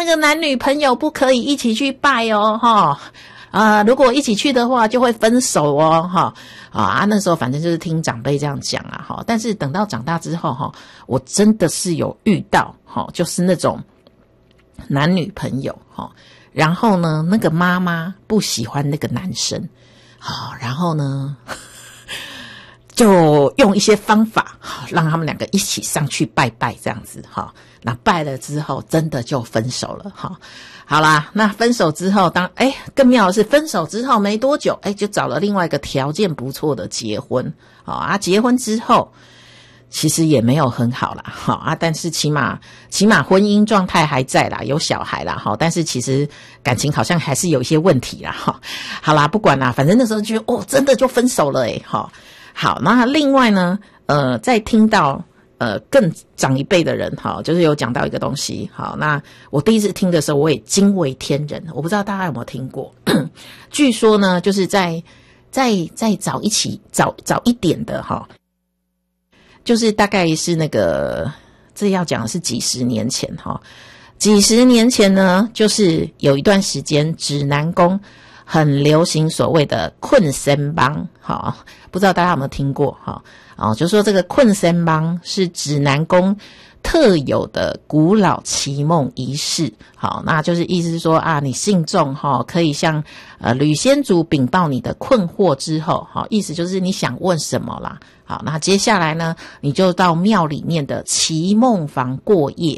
那个男女朋友不可以一起去拜哦，如果一起去的话就会分手哦，那时候反正就是听长辈这样讲啊，但是等到长大之后我真的是有遇到就是那种男女朋友然后呢那个妈妈不喜欢那个男生然后呢就用一些方法让他们两个一起上去拜拜这样子那拜了之后真的就分手了好啦，那分手之后更妙的是分手之后没多久就找了另外一个条件不错的结婚结婚之后其实也没有很好啦但是起码婚姻状态还在啦，有小孩啦但是其实感情好像还是有一些问题啦好啦，不管啦，反正那时候就觉得真的就分手了好，那另外呢在听到更长一辈的人就是有讲到一个东西那我第一次听的时候我也惊为天人，我不知道大家有没有听过据说呢就是再早一点的就是大概是那个这要讲的是几十年前几十年前呢就是有一段时间指南宫很流行所谓的困身帮不知道大家有没有听过就说这个困身帮是指南宫特有的古老祈梦仪式那就是意思是说你信众可以向吕仙主禀报你的困惑之后意思就是你想问什么啦那接下来呢你就到庙里面的祈梦房过夜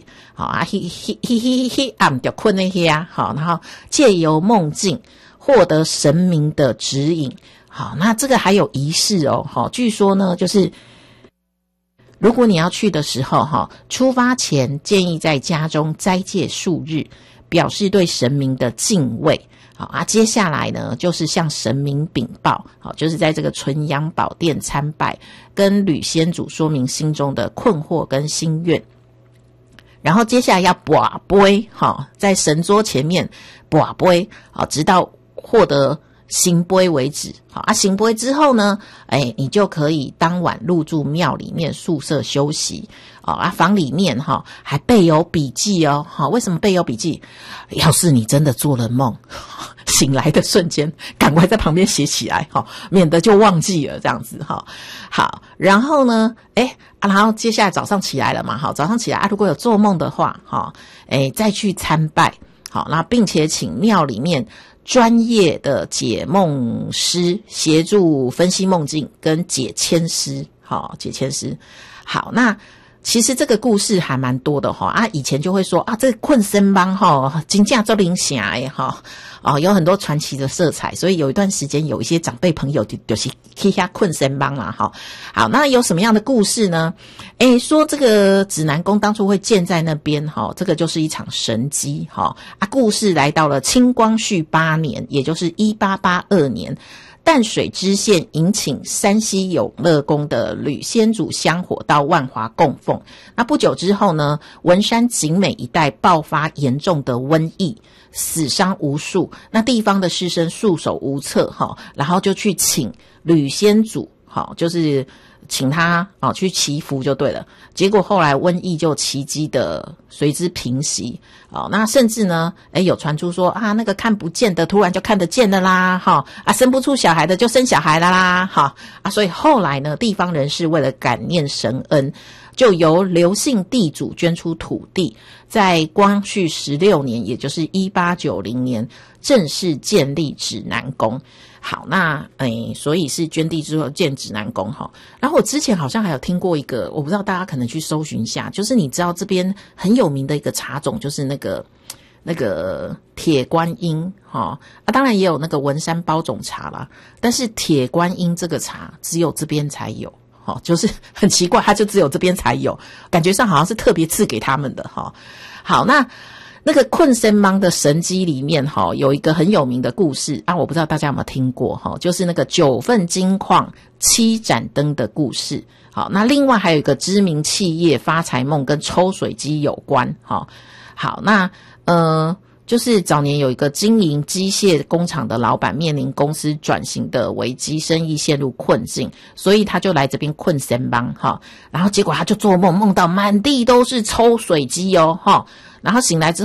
就困那些然后借由梦境获得神明的指引那这个还有仪式据说呢就是如果你要去的时候出发前建议在家中斋戒数日，表示对神明的敬畏接下来呢就是向神明禀报就是在这个纯阳宝殿参拜，跟吕仙主说明心中的困惑跟心愿，然后接下来要跋杯在神桌前面跋杯直到获得行杯为止行杯之后呢你就可以当晚入住庙里面宿舍休息房里面还备有笔记为什么备有笔记？要是你真的做了梦醒来的瞬间赶快在旁边写起来免得就忘记了这样子好，然后呢然后接下来早上起来了嘛早上起来如果有做梦的话再去参拜那并且请庙里面专业的解梦师协助分析梦境跟解签师解签师好，那其实这个故事还蛮多的以前就会说这个困身帮真的做灵侠有很多传奇的色彩，所以有一段时间有一些长辈朋友就是去下困身帮啦好，那有什么样的故事呢？说这个指南宫当初会建在那边这个就是一场神机故事来到了清光绪8年，也就是1882年，淡水知县迎请山西永乐宫的吕仙主香火到万华供奉。那不久之后呢，文山景美一带爆发严重的瘟疫，死伤无数，那地方的士绅束手无策然后就去请吕仙主就是请他去祈福就对了，结果后来瘟疫就奇迹的随之平息那甚至呢有传出说那个看不见的突然就看得见了啦生不出小孩的就生小孩了啦所以后来呢地方人士为了感念神恩，就由刘姓地主捐出土地，在光绪16年也就是1890年正式建立指南宫。好，那所以是捐地之后建指南宫然后我之前好像还有听过一个，我不知道大家可能去搜寻一下，就是你知道这边很有名的一个茶种就是那个铁观音当然也有那个文山包种茶啦，但是铁观音这个茶只有这边才有就是很奇怪，它就只有这边才有，感觉上好像是特别赐给他们的好，那个困身帮的神机里面有一个很有名的故事我不知道大家有没有听过就是那个9份金矿7盏灯的故事。好，那另外还有一个知名企业发财梦跟抽水机有关好，那就是早年有一个经营机械工厂的老板面临公司转型的危机，生意陷入困境，所以他就来这边困身帮然后结果他就做梦，梦到满地都是抽水机然后醒来之后